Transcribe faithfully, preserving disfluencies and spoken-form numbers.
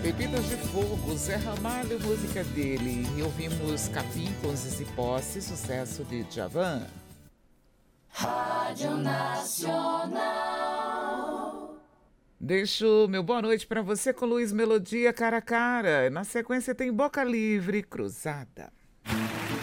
Bebidas de Fogo, Zé Ramalho, música dele. E ouvimos Capim com Zizi Posse, sucesso de Djavan. Rádio Nacional. Deixo meu boa noite para você com Luiz Melodia, Cara a Cara. Na sequência tem Boca Livre, Cruzada.